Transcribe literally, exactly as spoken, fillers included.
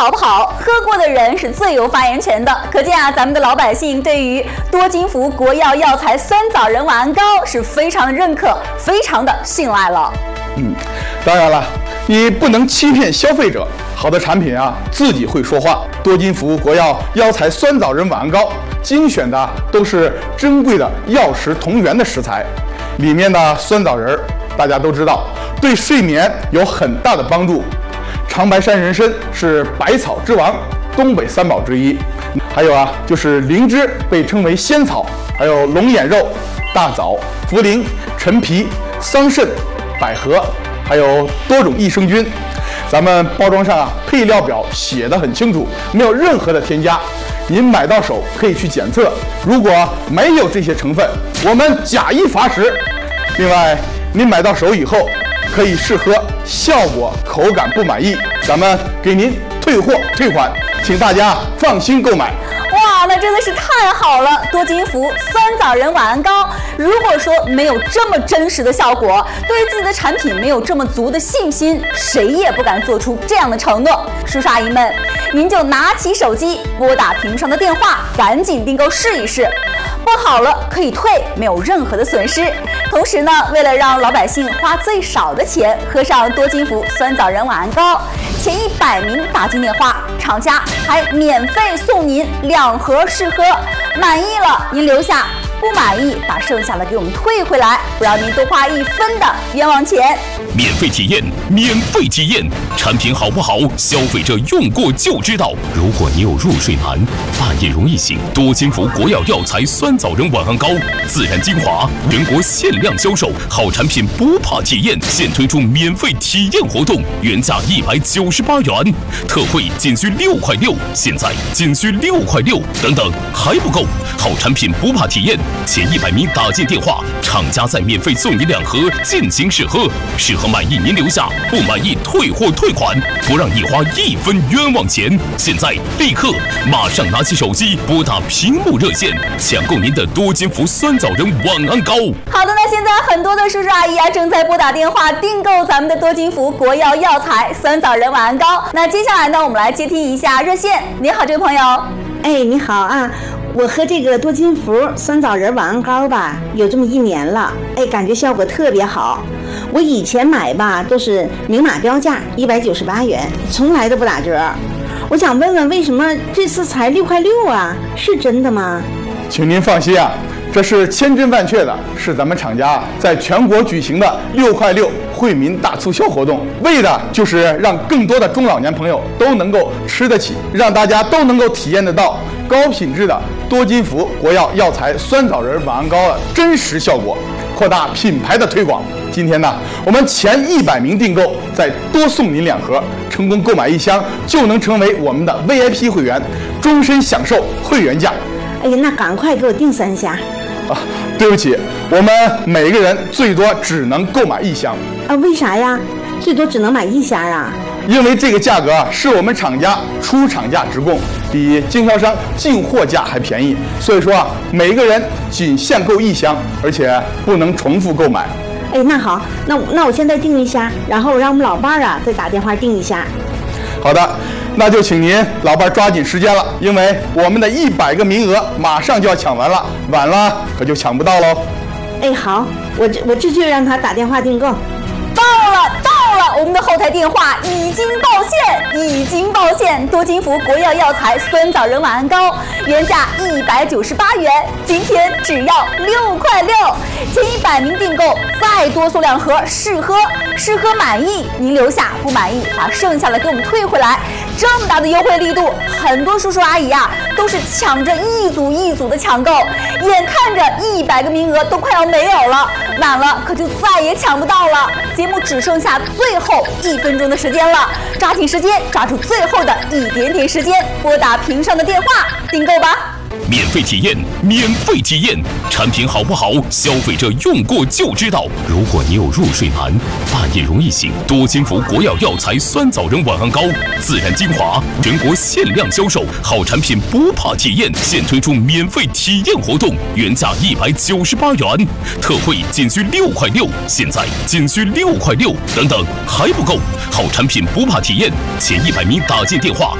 好不好，喝过的人是最有发言权的。可见啊，咱们的老百姓对于多金福国药药材酸枣仁晚安膏是非常的认可，非常的信赖了。 嗯，当然了，你不能欺骗消费者，好的产品啊自己会说话。多金福国药药材酸枣仁晚安膏精选的都是珍贵的药食同源的食材，里面的酸枣仁大家都知道对睡眠有很大的帮助。长白山人参是百草之王，东北三宝之一。还有啊，就是灵芝被称为仙草，还有龙眼肉、大枣、茯苓、陈皮、桑葚、百合，还有多种益生菌。咱们包装上啊，配料表写得很清楚，没有任何的添加。您买到手可以去检测，如果没有这些成分，我们假一罚十。另外，您买到手以后可以试喝，效果口感不满意，咱们给您退货退款，请大家放心购买。 哇，那真的是太好了！多金福酸枣仁晚安膏，如果说没有这么真实的效果，对自己的产品没有这么足的信心，谁也不敢做出这样的承诺。叔叔阿姨们，您就拿起手机拨打屏上的电话，赶紧订购试一试。不好了可以退，没有任何的损失。同时呢，为了让老百姓花最少的钱喝上多金福酸枣仁晚安膏，前一百名打进电话，厂家还免费送您两盒试喝，满意了您留下，不满意把剩下的给我们退回来，不让您多花一分的冤枉钱。 免费体验，免费体验，产品好不好，消费者用过就知道。如果你有入睡难、半夜容易醒，多金福国药药材酸枣仁晚安膏，自然精华，全国限量销售，好产品不怕体验，现推出免费体验活动，原价一百九十八元，特惠仅需六块六，现在仅需六块六，等等还不够，好产品不怕体验，前一百名打进电话，厂家再免费送你两盒进行试喝，试喝满意您留下，不满意退货退款，不让你花一分冤枉钱。现在立刻马上拿起手机拨打屏幕热线，抢购您的多金福酸枣仁晚安膏。 好的，那现在很多的叔叔阿姨啊正在拨打电话订购咱们的多金福国药药材酸枣仁晚安膏。那接下来呢，我们来接听一下热线。你好，这位朋友。 哎，你好啊。我喝这个多金福酸枣仁晚安膏吧，有这么一年了，哎，感觉效果特别好。我以前买吧都是明码标价一百九十八元，从来都不打折。我想问问，为什么这次才六块六啊？是真的吗？ 请您放心啊，这是千真万确的，是咱们厂家在全国举行的六块六惠民大促销活动，为的就是让更多的中老年朋友都能够吃得起，让大家都能够体验得到高品质的多金福国药药材酸枣仁晚安膏的真实效果，扩大品牌的推广。今天呢，我们前一百名订购再多送您两盒，成功购买一箱就能成为我们的 V I P 会员，终身享受会员价。 哎呀，那赶快给我订三箱。 啊，对不起，我们每个人最多只能购买一箱。 啊，为啥呀？最多只能买一箱啊？ 因为这个价格啊是我们厂家出厂价直供，比经销商进货价还便宜，所以说啊，每个人仅限购一箱，而且不能重复购买。 哎，那好，那那我现在订一下，然后让我们老伴儿啊再打电话订一下。 好的，那就请您老伴抓紧时间了，因为我们的一百个名额马上就要抢完了，晚了可就抢不到喽。 哎，好，我这我这就让他打电话订购。 到了，到了，我们的后台电话已经报现，已经报现。多金福国药药材酸枣仁晚安膏原价一百九十八元，今天只要六块六，前一百名订购再多送两盒试喝，试喝满意您留下，不满意把剩下的给我们退回来。这么大的优惠力度，很多叔叔阿姨啊都是抢着一组一组的抢购，眼看着一百个名额都快要没有了，晚了可就再也抢不到了。节目只剩下最后一分钟的时间了，抓紧时间，抓住最后的一点点时间，拨打屏上的电话订购吧。 免费体验，免费体验，产品好不好，消费者用过就知道。如果你有入睡难、半夜容易醒，多金福国药药材酸枣仁晚安膏，自然精华，全国限量销售，好产品不怕体验，现推出免费体验活动，原价一百九十八元，特惠仅需六块六，现在仅需六块六，等等还不够，好产品不怕体验，前一百名打进电话，